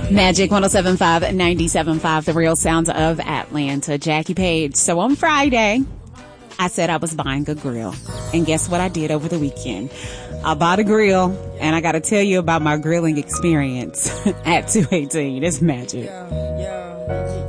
Magic 107.5 and 97.5, the real sounds of Atlanta. Jackie Page. So on Friday, I said I was buying a grill. And guess what I did over the weekend? I bought a grill, and I got to tell you about my grilling experience at 218. It's magic. Yeah.